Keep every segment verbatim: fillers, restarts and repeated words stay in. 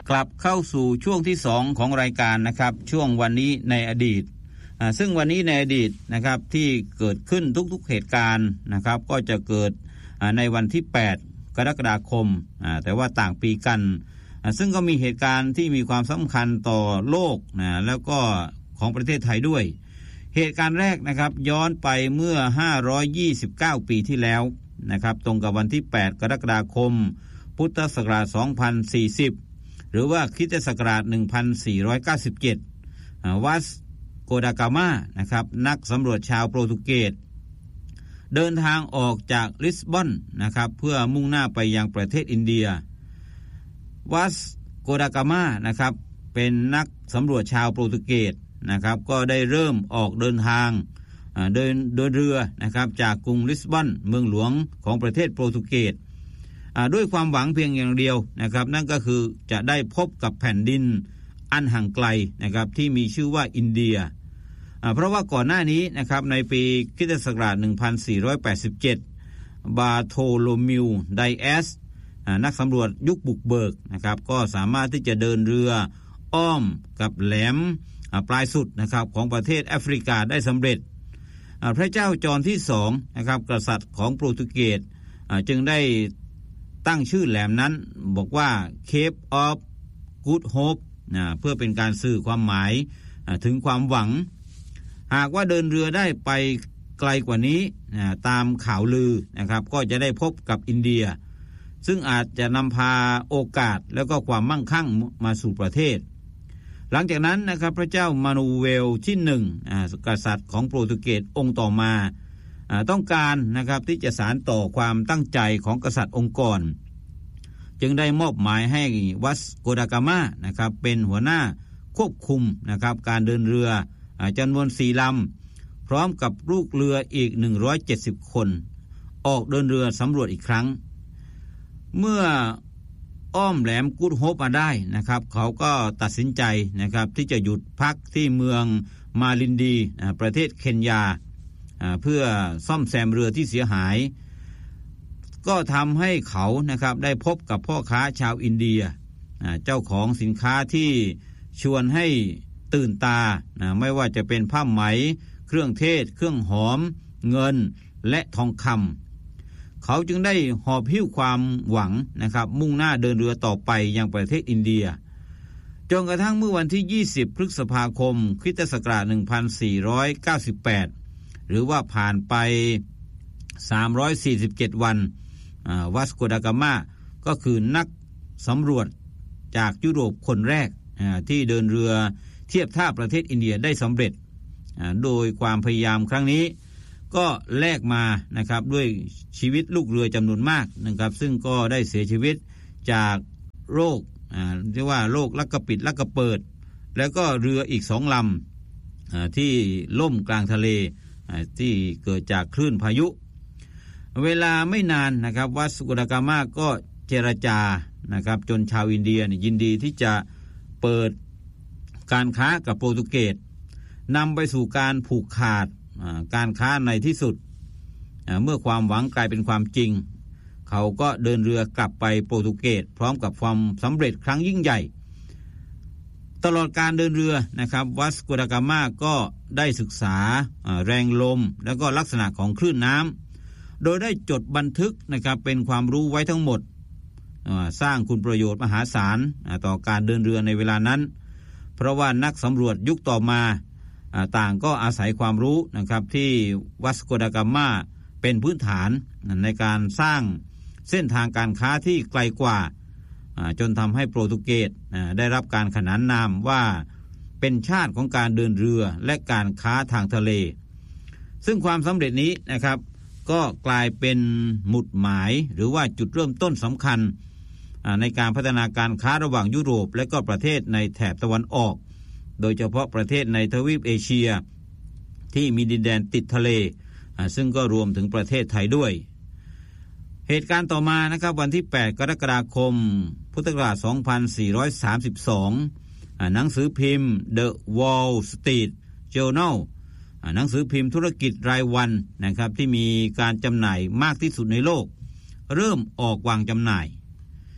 กลับเข้าสู่ช่วงที่สองของรายการนะครับช่วงวันนี้ในอดีตซึ่งวันนี้ในอดีตนะครับที่เกิดขึ้นทุกๆเหตุการณ์นะครับก็จะเกิดในวันที่แปดกรกฎาคมแต่ว่าต่างปีกันซึ่งก็มีเหตุการณ์ที่มีความสำคัญต่อโลกนะแล้วก็ของประเทศไทยด้วยเหตุการณ์แรกนะครับย้อนไปเมื่อห้าร้อยยี่สิบเก้าปีที่แล้วนะครับตรงกับวันที่แปดกรกฎาคมพุทธศักราชสองพันสี่สิบหรือว่าคริสตศักราชหนึ่งพันสี่ร้อยเก้าสิบเจ็ดวัสโกดากามานะครับนักสำรวจชาวโปรตุเกสเดินทางออกจากลิสบอนนะครับเพื่อมุ่งหน้าไปยังประเทศอินเดียวัสโกดากามานะครับเป็นนักสำรวจชาวโปรตุเกสนะครับก็ได้เริ่มออกเดินทางเดินโดยเรือนะครับจากกรุงลิสบอนเมืองหลวงของประเทศโปรตุเกสด้วยความหวังเพียงอย่างเดียวนะครับนั่นก็คือจะได้พบกับแผ่นดินอันห่างไกลนะครับที่มีชื่อว่าอินเดียเพราะว่าก่อนหน้านี้นะครับในปีคริสตศักราชหนึ่งพันสี่ร้อยแปดสิบเจ็ดบาโทโลมิวไดแอสนักสำรวจยุคบุกเบิกนะครับก็สามารถที่จะเดินเรืออ้อมกับแหลมปลายสุดนะครับของประเทศแอฟริกาได้สำเร็จพระเจ้าจอห์นที่สองนะครับกษัตริย์ของโปรตุเกสจึงได้ตั้งชื่อแหลมนั้นบอกว่า Cape of Good Hope นะเพื่อเป็นการสื่อความหมายถึงความหวังหากว่าเดินเรือได้ไปไกลกว่านี้นะตามข่าวลือนะครับก็จะได้พบกับอินเดียซึ่งอาจจะนำพาโอกาสแล้วก็ความมั่งคั่งมาสู่ประเทศหลังจากนั้นนะครับพระเจ้ามานูเวลที่หนึ่งกษัตริย์ของโปรตุเกสองค์ต่อมาต้องการนะครับที่จะสานต่อความตั้งใจของกษัตริย์องค์ก่อนจึงได้มอบหมายให้วัสโกดากามานะครับเป็นหัวหน้าควบคุมนะครับการเดินเรือจำนวนสี่ลำพร้อมกับลูกเรืออีกหนึ่งร้อยเจ็ดสิบคนออกเดินเรือสำรวจอีกครั้งเมื่ออ้อมแหลมกูดโฮปมาได้นะครับเขาก็ตัดสินใจนะครับที่จะหยุดพักที่เมืองมาลินดีประเทศเคนยาเพื่อซ่อมแซมเรือที่เสียหายก็ทำให้เขานะครับได้พบกับพ่อค้าชาวอินเดียเจ้าของสินค้าที่ชวนให้ตื่นตาไม่ว่าจะเป็นผ้าไหมเครื่องเทศเครื่องหอมเงินและทองคำเขาจึงได้หอบหิ้วความหวังนะครับมุ่งหน้าเดินเรือต่อไปยังประเทศอินเดียจนกระทั่งเมื่อวันที่ยี่สิบพฤษภาคมคริสตศักราชหนึ่งพันสี่ร้อยเก้าสิบแปดหรือว่าผ่านไปสามร้อยสี่สิบเจ็ดวันวัสโกดากามาก็คือนักสำรวจจากยุโรปคนแรกที่เดินเรือเทียบท่าประเทศอินเดียได้สำเร็จโดยความพยายามครั้งนี้ก็แลกมานะครับด้วยชีวิตลูกเรือจำนวนมากนะครับซึ่งก็ได้เสียชีวิตจากโรคเรียกว่าโรคลักกระปิดลักกระเปิดแล้วก็เรืออีกสองลำที่ล่มกลางทะเลที่เกิดจากคลื่นพายุเวลาไม่นานนะครับวัสโกดากามาก็เจรจานะครับจนชาวอินเดียยินดีที่จะเปิดการค้ากับโปรตุเกสนำไปสู่การผูกขาดการค้าในที่สุดเมื่อความหวังกลายเป็นความจริงเขาก็เดินเรือกลับไปโปรตุเกสพร้อมกับความสำเร็จครั้งยิ่งใหญ่ตลอดการเดินเรือนะครับวัสโกดากามาก็ได้ศึกษาแรงลมแล้วก็ลักษณะของคลื่นน้ำโดยได้จดบันทึกนะครับเป็นความรู้ไว้ทั้งหมดสร้างคุณประโยชน์มหาศาลต่อการเดินเรือในเวลานั้นเพราะว่านักสำรวจยุคต่อมาต่างก็อาศัยความรู้นะครับที่วัสโกดากามาเป็นพื้นฐานในการสร้างเส้นทางการค้าที่ไกลกว่าจนทำให้โปรตุเกสได้รับการขนานนามว่าเป็นชาติของการเดินเรือและการค้าทางทะเลซึ่งความสำเร็จนี้นะครับก็กลายเป็นหมุดหมายหรือว่าจุดเริ่มต้นสำคัญในการพัฒนาการค้าระหว่างยุโรปและก็ประเทศในแถบตะวันออกโดยเฉพาะประเทศในทวีปเอเชียที่มีดินแดนติดทะเลซึ่งก็รวมถึงประเทศไทยด้วยเหตุการณ์ต่อมานะครับวันที่แปดกรกฎาคมพุทธศักราชสองพันสี่ร้อยสามสิบสองหนังสือพิมพ์ The Wall Street Journal หนังสือพิมพ์ธุรกิจรายวันนะครับที่มีการจำหน่ายมากที่สุดในโลกเริ่มออกวางจำหน่าย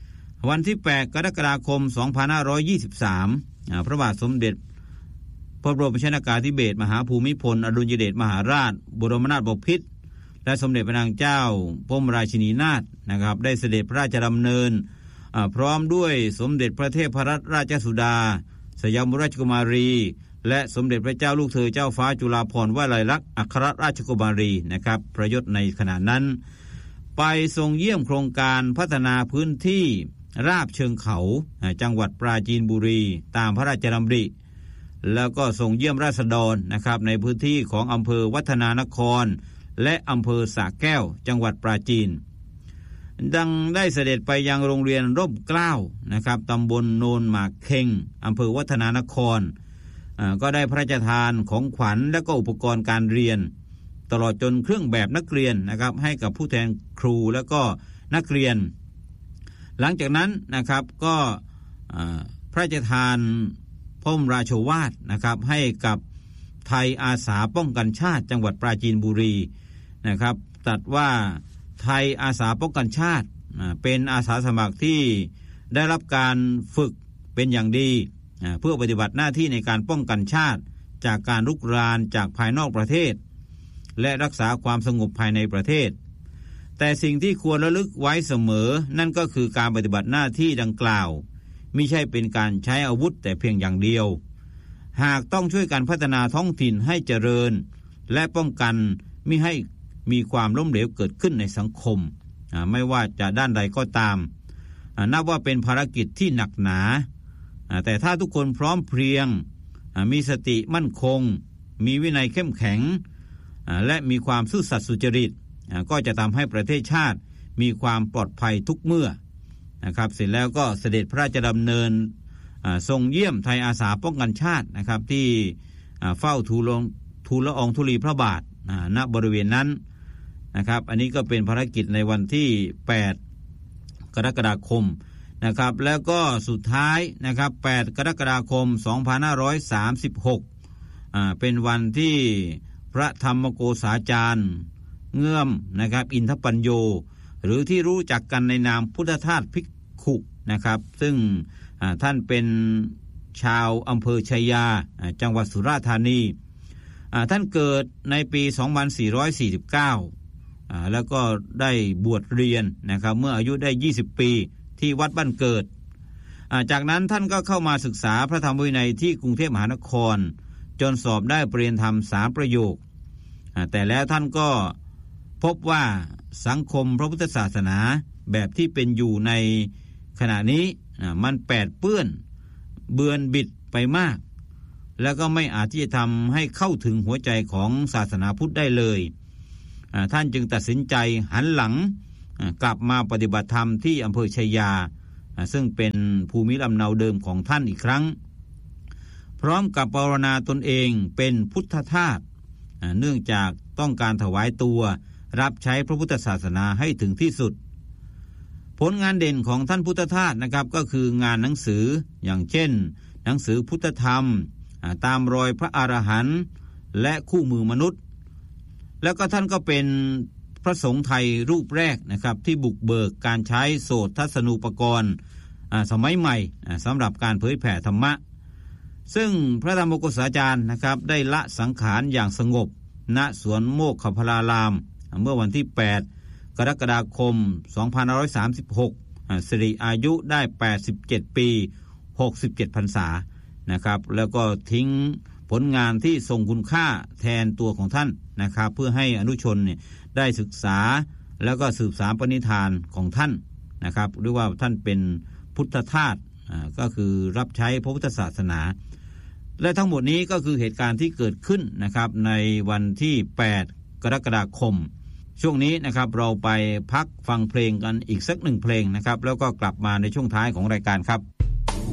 วันที่แปดกรกฎาคมสองพันห้าร้อยยี่สิบสามพระบาทสมเด็จพระบรมชนกาธิเบศรมหาภูมิพลอดุลยเดชมหาราชบรมนาถบพิตรและสมเด็จพระนางเจ้าพรมราชินีนาถนะครับได้เสด็จพระราชดำเนินพร้อมด้วยสมเด็จพระเทพรัตนราชสุดาสยามราชกุมารีและสมเด็จพระเจ้าลูกเธอเจ้าฟ้าจุฬาภรณ์วลัยลักษณ์อัครราชกุมารีนะครับประยศในขณะนั้นไปทรงเยี่ยมโครงการพัฒนาพื้นที่ราบเชิงเขาจังหวัดปราจีนบุรีตามพระราชดำริแล้วก็ทรงเยี่ยมราษฎรนะครับในพื้นที่ของอำเภอวัฒนานครและอำเภอสระแก้วจังหวัดปราจีนดังได้เสด็จไปยังโรงเรียนร่มเกล้านะครับตำบลโนนหมากเค็งอำเภอวัฒนานครก็ได้พระราชทานของขวัญและก็อุปกรณ์การเรียนตลอดจนเครื่องแบบนักเรียนนะครับให้กับผู้แทนครูและก็นักเรียนหลังจากนั้นนะครับก็พระราชทานพระบรมราโชวาทนะครับให้กับไทยอาสาป้องกันชาติจังหวัดปราจีนบุรีนะครับตรัสว่าไทยอาสาป้องกันชาติเป็นอาสาสมัครที่ได้รับการฝึกเป็นอย่างดีเพื่อปฏิบัติหน้าที่ในการป้องกันชาติจากการรุกรานจากภายนอกประเทศและรักษาความสงบภายในประเทศแต่สิ่งที่ควรระลึกไว้เสมอนั่นก็คือการปฏิบัติหน้าที่ดังกล่าวมิใช่เป็นการใช้อาวุธแต่เพียงอย่างเดียวหากต้องช่วยกันพัฒนาท้องถิ่นให้เจริญและป้องกันมิให้มีความล้มเหลวเกิดขึ้นในสังคมไม่ว่าจะด้านใดก็ตามนับว่าเป็นภารกิจที่หนักหนาแต่ถ้าทุกคนพร้อมเพรียงมีสติมั่นคงมีวินัยเข้มแข็งและมีความซื่อสัตย์สุจริตก็จะทำให้ประเทศชาติมีความปลอดภัยทุกเมื่อนะครับเสร็จแล้วก็เสด็จพระราชดำเนินทรงเยี่ยมไทยอาสาป้องกันชาตินะครับที่เฝ้าทูลทูลละอองธุลีพระบาทณบริเวณนั้นนะครับอันนี้ก็เป็นภารกิจในวันที่แปดกรกฎาคมนะครับแล้วก็สุดท้ายนะครับแปดกรกฎาคมสองพันห้าร้อยสามสิบหกอ่าเป็นวันที่พระธรรมโกษาจารย์เงื่อมนะครับอินทปัญโยหรือที่รู้จักกันในนามพุทธทาสภิกขุนะครับซึ่งท่านเป็นชาวอำเภอชัยยาจังหวัดสุราษฎร์ธานีท่านเกิดในปีสองพันสี่ร้อยสี่สิบเก้าแล้วก็ได้บวชเรียนนะครับเมื่ออายุได้ยี่สิบปีที่วัดบ้านเกิดจากนั้นท่านก็เข้ามาศึกษาพระธรรมวินัยที่กรุงเทพมหานครจนสอบได้ปริญญาธรรมสามประโยคแต่แล้วท่านก็พบว่าสังคมพระพุทธศาสนาแบบที่เป็นอยู่ในขณะนี้มันแปดเปื้อนเบือนบิดไปมากแล้วก็ไม่อาจที่จะทำให้เข้าถึงหัวใจของศาสนาพุทธได้เลยท่านจึงตัดสินใจหันหลังกลับมาปฏิบัติธรรมที่อำเภอชัยยาซึ่งเป็นภูมิลำเนาเดิมของท่านอีกครั้งพร้อมกับปรารณาตนเองเป็นพุทธทาสเนื่องจากต้องการถวายตัวรับใช้พระพุทธศาสนาให้ถึงที่สุดผลงานเด่นของท่านพุทธทาสนะครับก็คืองานหนังสืออย่างเช่นหนังสือพุทธธรรมตามรอยพระอรหันต์และคู่มือมนุษย์แล้วก็ท่านก็เป็นพระสงฆ์ไทยรูปแรกนะครับที่บุกเบิกการใช้โสตทัศนูปกรณ์สมัยใหม่สำหรับการเผยแผ่ธรรมะซึ่งพระธรรมโกษาจารย์นะครับได้ละสังขารอย่างสงบณสวนโมกขพลารามเมื่อวันที่แปดกรกฎาคมสองพันห้าร้อยสามสิบหกสิริอายุได้แปดสิบเจ็ดปีหกสิบเจ็ดพรรษานะครับแล้วก็ทิ้งผลงานที่ทรงคุณค่าแทนตัวของท่านนะครับเพื่อให้อนุชนเนี่ยได้ศึกษาแล้วก็สืบสานปณิธานของท่านนะครับหรือว่าท่านเป็นพุทธทาสก็คือรับใช้พระพุทธศาสนาและทั้งหมดนี้ก็คือเหตุการณ์ที่เกิดขึ้นนะครับในวันที่แปดกรกฎาคมช่วงนี้นะครับเราไปพักฟังเพลงกันอีกสักหนึ่งเพลงนะครับแล้วก็กลับมาในช่วงท้ายของรายการครับ